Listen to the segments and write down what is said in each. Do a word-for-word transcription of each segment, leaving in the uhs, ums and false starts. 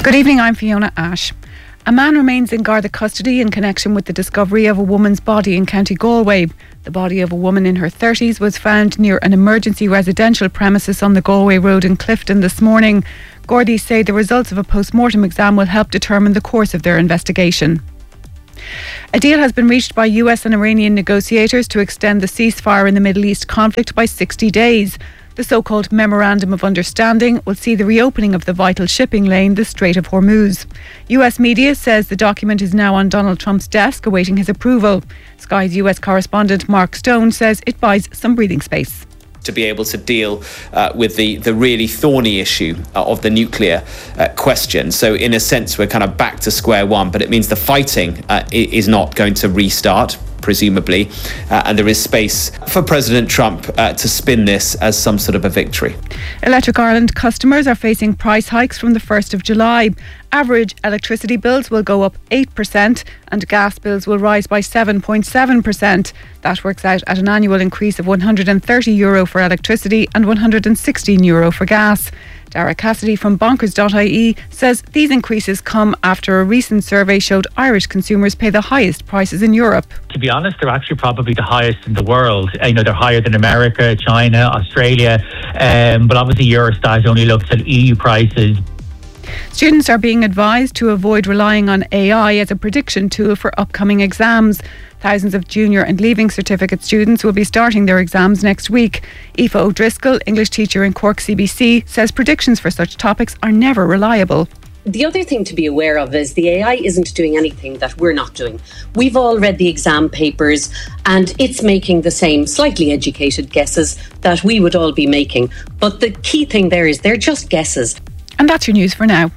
Good evening, I'm Fiona Ash. A man remains in Garda custody in connection with the discovery of a woman's body in County Galway. The body of a woman in her thirties was found near an emergency residential premises on the Galway Road in Clifton this morning. Gardaí say the results of a post-mortem exam will help determine the course of their investigation. A deal has been reached by U S and Iranian negotiators to extend the ceasefire in the Middle East conflict by sixty days. The so-called Memorandum of Understanding will see the reopening of the vital shipping lane, the Strait of Hormuz. U S media says the document is now on Donald Trump's desk awaiting his approval. Sky's U S correspondent Mark Stone says it buys some breathing space. To be able to deal uh, with the, the really thorny issue uh, of the nuclear uh, question. So in a sense, we're kind of back to square one, but it means the fighting uh, is not going to restart, presumably, uh, and there is space for President Trump uh, to spin this as some sort of a victory. Electric Ireland customers are facing price hikes from the first of July. Average electricity bills will go up eight percent and gas bills will rise by seven point seven percent. That works out at an annual increase of one hundred thirty euro for electricity and one hundred sixteen euro for gas. Dara Cassidy from bonkers dot I E says these increases come after a recent survey showed Irish consumers pay the highest prices in Europe. To be honest, they're actually probably the highest in the world. You know, they're higher than America, China, Australia, um, but obviously Eurostat only looks at E U prices. Students are being advised to avoid relying on A I as a prediction tool for upcoming exams. Thousands of junior and leaving certificate students will be starting their exams next week. Aoife O'Driscoll, English teacher in Cork C B C, says predictions for such topics are never reliable. The other thing to be aware of is the A I isn't doing anything that we're not doing. We've all read the exam papers and it's making the same slightly educated guesses that we would all be making. But the key thing there is they're just guesses. And that's your news for now.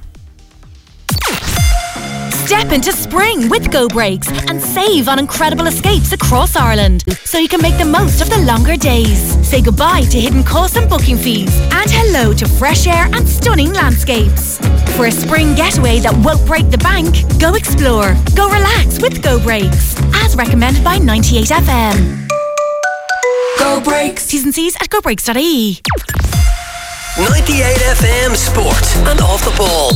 Step into spring with Go Brakes and save on incredible escapes across Ireland so you can make the most of the longer days. Say goodbye to hidden costs and booking fees and hello to fresh air and stunning landscapes. For a spring getaway that won't break the bank, go explore, go relax with Go Brakes, as recommended by ninety-eight F M. Go Brakes. T's and C's at go brakes dot I E. ninety-eight F M Sport and Off the Ball.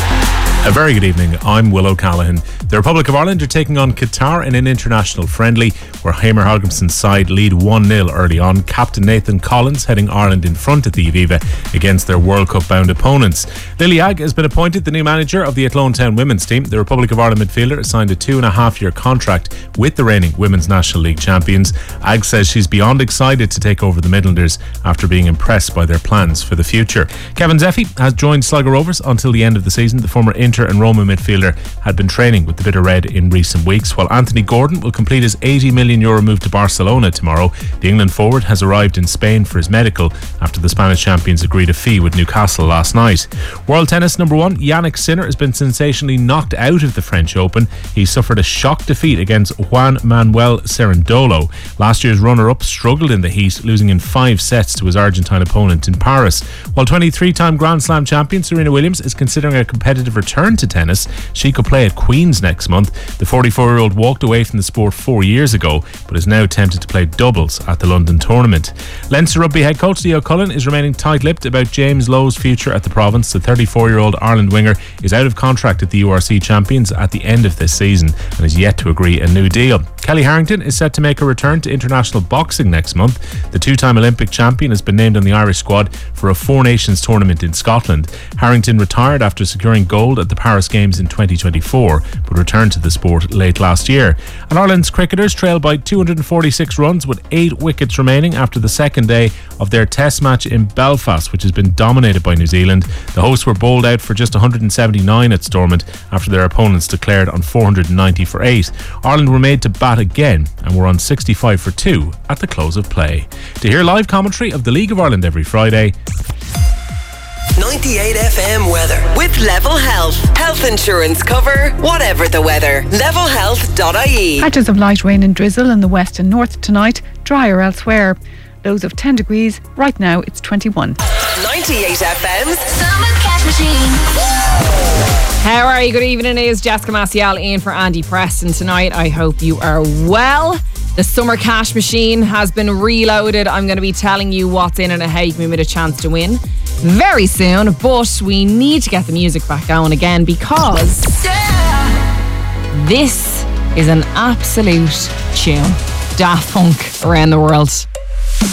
A very good evening, I'm Will O'Callaghan. The Republic of Ireland are taking on Qatar in an international friendly where Hamer Hogginson's side lead one nil early on. Captain Nathan Collins heading Ireland in front at the Aviva against their World Cup bound opponents. Lily Agg has been appointed the new manager of the Athlone Town women's team. The Republic of Ireland midfielder has signed a two and a half year contract with the reigning Women's National League champions. Agg says she's beyond excited to take over the Midlanders after being impressed by their plans for the future. Kevin Zeffy has joined Sligo Rovers until the end of the season. The former Inter and Roma midfielder had been training with the Bitter Red in recent weeks, while Anthony Gordon will complete his eighty million euro move to Barcelona tomorrow. The England forward has arrived in Spain for his medical after the Spanish champions agreed a fee with Newcastle last night. World tennis number one Yannick Sinner has been sensationally knocked out of the French Open. He suffered a shock defeat against Juan Manuel Cerundolo. Last year's runner-up struggled in the heat, losing in five sets to his Argentine opponent in Paris. While twenty-three-time Grand Slam champion Serena Williams is considering a competitive return to tennis, she could play at Queen's next month. The forty-four-year-old walked away from the sport four years ago, but is now tempted to play doubles at the London tournament. Leinster Rugby head coach Leo Cullen is remaining tight-lipped about James Lowe's future at the province. The thirty-four-year-old Ireland winger is out of contract at the U R C champions at the end of this season and is yet to agree a new deal. Kelly Harrington is set to make a return to international boxing next month. The two-time Olympic champion has been named on the Irish squad for a Four Nations tournament in Scotland. Harrington retired after securing gold at the Paris Games in twenty twenty-four, but returned to the sport late last year. And Ireland's cricketers trail by two hundred forty-six runs with eight wickets remaining after the second day of their test match in Belfast, which has been dominated by New Zealand. The hosts were bowled out for just one hundred seventy-nine at Stormont after their opponents declared on four hundred ninety for eight. Ireland were made to bat again and were on sixty-five for two at the close of play. To hear live commentary of the League of Ireland every Friday, ninety-eight F M weather with Level Health. Health insurance cover, whatever the weather. level health dot I E. Patches of light rain and drizzle in the west and north tonight, drier elsewhere. Lows of ten degrees. Right now it's twenty-one. ninety-eight F M's Summer Cash Machine. How are you? Good evening. It is Jessica Maciel in for Andy Preston tonight. I hope you are well. The Summer Cash Machine has been reloaded. I'm going to be telling you what's in it and how you can win a chance to win. very soon, but we need to get the music back going again because this is an absolute tune. Daft Punk, Around the World.